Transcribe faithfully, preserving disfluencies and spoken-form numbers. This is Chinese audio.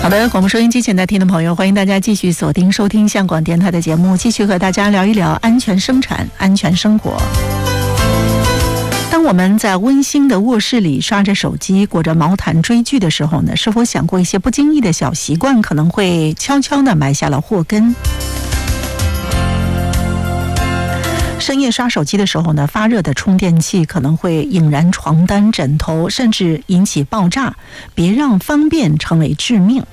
好的，广播收音机前在听的朋友，欢迎大家继续锁定收听香港电台的节目，继续和大家聊一聊安全生产、安全生活。当我们在温馨的卧室里刷着手机、裹着毛毯追剧的时候呢，是否想过一些不经意的小习惯可能会悄悄地埋下了祸根？深夜刷手机的时候呢，发热的充电器可能会引燃床单、枕头，甚至引起爆炸。别让方便成为致命。